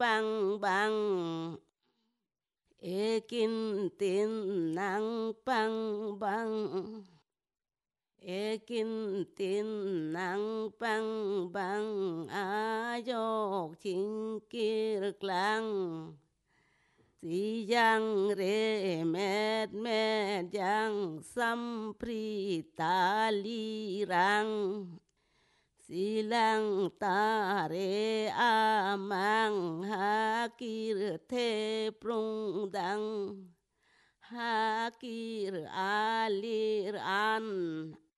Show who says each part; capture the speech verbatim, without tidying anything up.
Speaker 1: băng băng ekin tin nang băng băng ekin tin nang băng băng ayok chính kir klang si yang re met met yang sam pri tali rang silang tare amang hakir the prung dang hakir alir an